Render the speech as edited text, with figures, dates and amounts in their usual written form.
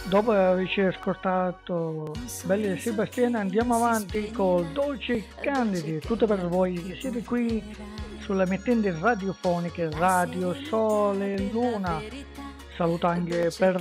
Dopo averci ascoltato Belli e Sebastiana, andiamo avanti con Dolci e Candidi, tutto per voi che siete qui sulle emittenti radiofoniche Radio Sole Luna. Saluto anche per